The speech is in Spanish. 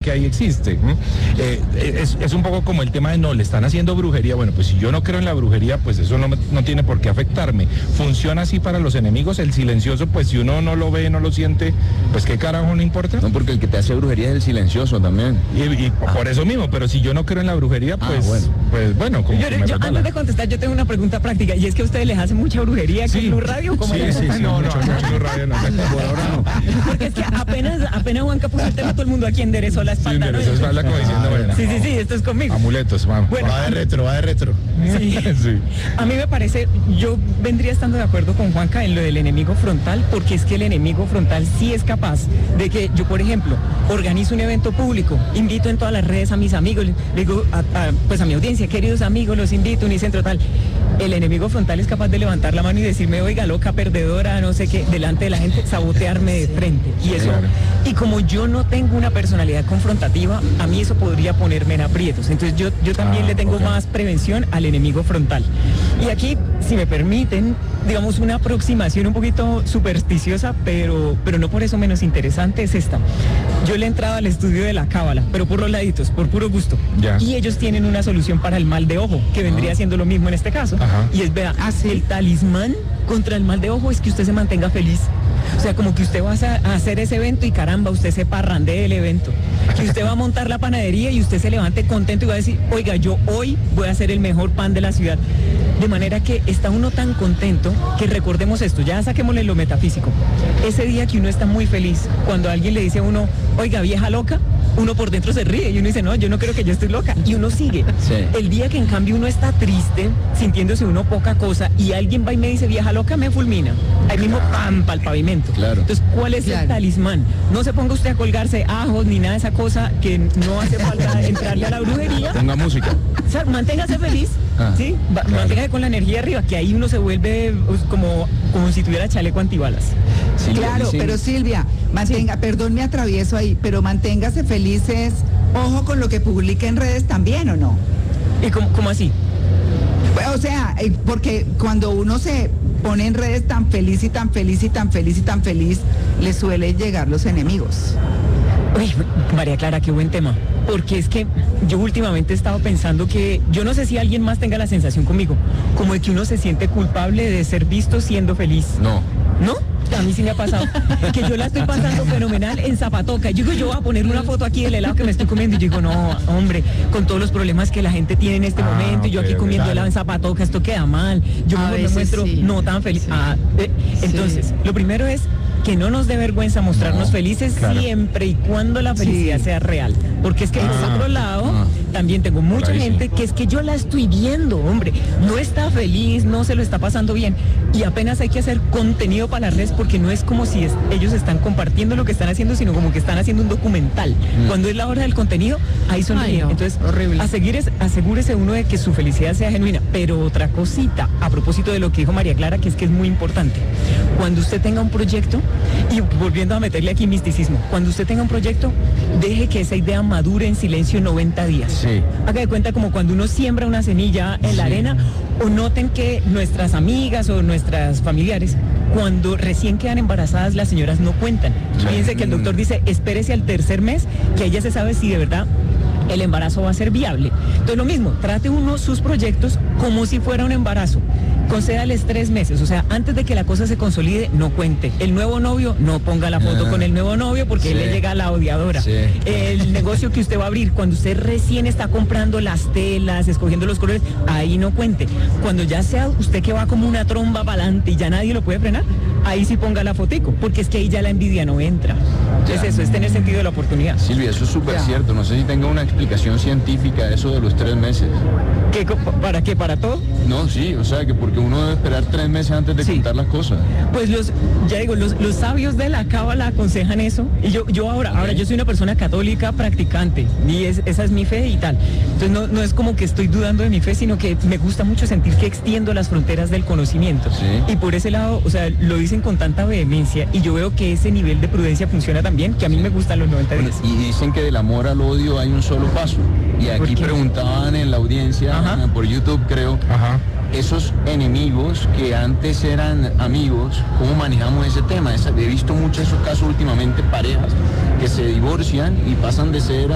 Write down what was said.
que ahí existe. Es un poco como el tema de no, le están haciendo brujería. Bueno, pues si yo no creo en la brujería, pues eso no tiene por qué afectarme. Funciona así para los enemigos, el silencioso, pues si uno no lo ve, no lo siente, pues qué carajo no importa. No, porque el que te hace brujería es el silencioso también. Y por eso mismo, pero si yo no creo en la brujería, pues bueno, como yo antes de contestar, yo tengo una pregunta práctica, y es que a ustedes les hace mucha brujería aquí en Blue Radio. ¿Cómo no, mucho Blue Radio no. Por ahora no. Porque es que apenas Juanca puso el tema, todo el mundo aquí enderezó la espalda. Sí, enderezó la espalda como diciendo, bueno. Sí, esto es conmigo. Amuletos, vamos. Bueno, va de retro. Sí. A mí me parece, yo vendría estando de acuerdo con Juanca en lo del enemigo frontal, porque es que el enemigo frontal sí es capaz de que yo, por ejemplo, organizo un evento público, invito en todas las redes a mis amigos, le digo pues a mi audiencia, queridos amigos, los invito, Unicentro tal. El enemigo frontal es capaz de levantar la mano y decirme, oiga, loca, perdedora, no sé qué, delante de la gente, sabotearme de frente. Y eso, y como yo no tengo una personalidad confrontativa, a mí eso podría ponerme en aprietos. Entonces yo también le tengo más prevención al enemigo frontal. Y aquí, si me permiten, digamos, una aproximación un poquito supersticiosa, pero no por eso menos interesante, es esta. Yo le he entrado al estudio de la cábala, pero por los laditos, por puro gusto. Y ellos tienen una solución para el mal de ojo, que vendría siendo lo mismo en este caso. Y es, vea, el talismán contra el mal de ojo es que usted se mantenga feliz. O sea, como que usted va a hacer ese evento y caramba, usted se parrandee del evento. Que usted va a montar la panadería y usted se levante contento y va a decir, oiga, yo hoy voy a hacer el mejor pan de la ciudad. De manera que está uno tan contento que recordemos esto, ya saquémosle lo metafísico. Ese día que uno está muy feliz, cuando alguien le dice a uno, oiga, vieja loca, uno por dentro se ríe y uno dice, no, yo no creo que yo estoy loca, y uno sigue. El día que en cambio uno está triste, sintiéndose uno poca cosa, y alguien va y me dice, vieja loca, me fulmina. Ahí mismo, pam, pa'l pavimento. Entonces, ¿cuál es el talismán? No se ponga usted a colgarse ajos ni nada de esa cosa que no hace falta entrarle a la brujería. Ponga música. O sea, manténgase feliz, ¿sí? Manténgase con la energía arriba, que ahí uno se vuelve como si tuviera chaleco antibalas. Sí, claro, pero Silvia, perdón, me atravieso ahí, pero manténgase felices, ojo con lo que publica en redes también, ¿o no? ¿Y cómo así? O sea, porque cuando uno se pone en redes tan feliz y tan feliz y tan feliz y tan feliz, le suelen llegar los enemigos. Uy, María Clara, qué buen tema. Porque es que yo últimamente he estado pensando que, yo no sé si alguien más tenga la sensación conmigo, como de que uno se siente culpable de ser visto siendo feliz. No. ¿No? A mí sí me ha pasado, que yo la estoy pasando fenomenal en Zapatoca. Yo digo, yo voy a poner una foto aquí del helado que me estoy comiendo. Y yo digo, no, hombre, con todos los problemas que la gente tiene en este momento, y yo aquí comiendo helado en Zapatoca, esto queda mal. Yo me muestro no tan feliz. Entonces, lo primero es que no nos dé vergüenza mostrarnos felices siempre y cuando la felicidad sea real. Porque es que por otro lado, también tengo mucha gente que es que yo la estoy viendo, hombre, no está feliz, no se lo está pasando bien, y apenas hay que hacer contenido para las redes, porque no es como si ellos están compartiendo lo que están haciendo, sino como que están haciendo un documental. Cuando es la hora del contenido, ahí son entonces, horrible. Asegúrese uno de que su felicidad sea genuina. Pero otra cosita, a propósito de lo que dijo María Clara, que es muy importante, cuando usted tenga un proyecto, y volviendo a meterle aquí misticismo, cuando usted tenga un proyecto, deje que esa idea madure en silencio 90 días. Haga de cuenta como cuando uno siembra una semilla en la arena, o noten que nuestras amigas o nuestras familiares, cuando recién quedan embarazadas, las señoras no cuentan. Fíjense que el doctor dice, espérese al tercer mes, que ahí ya se sabe si de verdad el embarazo va a ser viable. Entonces lo mismo, trate uno sus proyectos como si fuera un embarazo. Concédales 3 meses, o sea, antes de que la cosa se consolide, no cuente. El nuevo novio, no ponga la foto con el nuevo novio, porque él le llega a la odiadora. El negocio que usted va a abrir, cuando usted recién está comprando las telas, escogiendo los colores, ahí no cuente. Cuando ya sea usted que va como una tromba para adelante y ya nadie lo puede frenar, ahí sí ponga la fotico, porque es que ahí ya la envidia no entra. Es eso, es tener sentido de la oportunidad. Silvia, eso es súper cierto. No sé si tenga una explicación científica de eso de los 3 meses. ¿Para qué? ¿Para todo? No, sí, o sea, que porque uno debe esperar 3 meses antes de contar las cosas. Pues los sabios de la cábala aconsejan eso. Y yo ahora yo soy una persona católica practicante, y esa es mi fe y tal. Entonces no es como que estoy dudando de mi fe, sino que me gusta mucho sentir que extiendo las fronteras del conocimiento. Y por ese lado, o sea, lo dicen con tanta vehemencia, y yo veo que ese nivel de prudencia funciona también, que a mí me gustan los 90 días. Y dicen que del amor al odio hay un solo paso. Y aquí preguntaban en la audiencia, por YouTube creo, esos enemigos que antes eran amigos, ¿cómo manejamos ese tema? He visto muchos esos casos últimamente, parejas que se divorcian y pasan de ser